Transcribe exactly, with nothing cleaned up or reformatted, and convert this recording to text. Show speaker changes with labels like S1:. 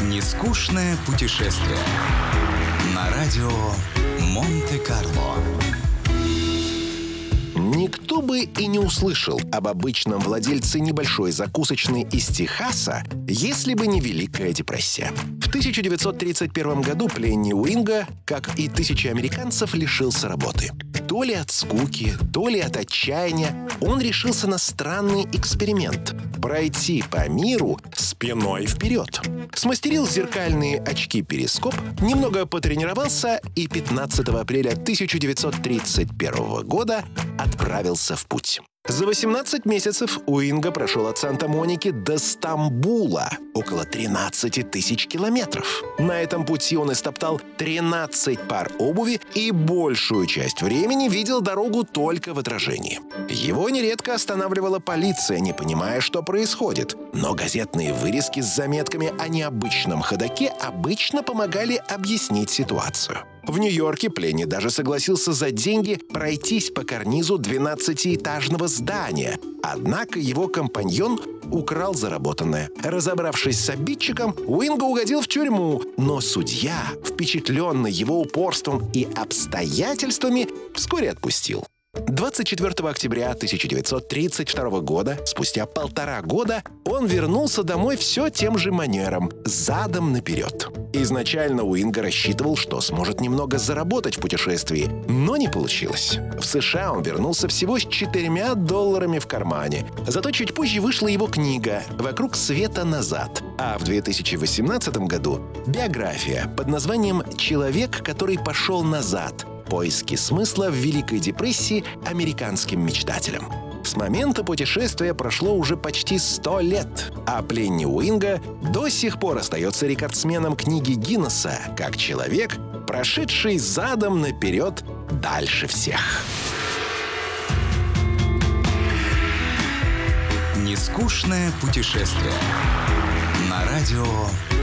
S1: Нескучное путешествие на радио Монте-Карло.
S2: Никто бы и не услышал об обычном владельце небольшой закусочной из Техаса, если бы не Великая депрессия. В тысяча девятьсот тридцать первом году Пленни Уинга, как и тысячи американцев, лишился работы. То ли от скуки, то ли от отчаяния он решился на странный эксперимент – пройти по миру спиной вперед. Смастерил зеркальные очки-перископ, немного потренировался и пятнадцатого апреля тысяча девятьсот тридцать первого года отправился в путь. За восемнадцать месяцев Уинга прошел от Санта-Моники до Стамбула, около тринадцати тысяч километров. На этом пути он истоптал тринадцать пар обуви и большую часть времени видел дорогу только в отражении. Его нередко останавливала полиция, не понимая, что происходит. Но газетные вырезки с заметками о необычном ходаке обычно помогали объяснить ситуацию. В Нью-Йорке Пленни даже согласился за деньги пройтись по карнизу двенадцатиэтажного здания. Однако его компаньон украл заработанное. Разобравшись с обидчиком, Уинга угодил в тюрьму, но судья, впечатленный его упорством и обстоятельствами, вскоре отпустил. двадцать четвёртого октября тысяча девятьсот тридцать второго года, спустя полтора года, он вернулся домой все тем же манером, задом наперед. Изначально Уинга рассчитывал, что сможет немного заработать в путешествии, но не получилось. В США он вернулся всего с четырьмя долларами в кармане. Зато чуть позже вышла его книга «Вокруг света назад». А в две тысячи восемнадцатом году биография под названием «Человек, который пошел назад. Поиски смысла в Великой депрессии американским мечтателям». С момента путешествия прошло уже почти сто лет, а Пленни Уинга до сих пор остается рекордсменом книги Гиннесса как человек, прошедший задом наперед дальше всех.
S1: Нескучное путешествие на радио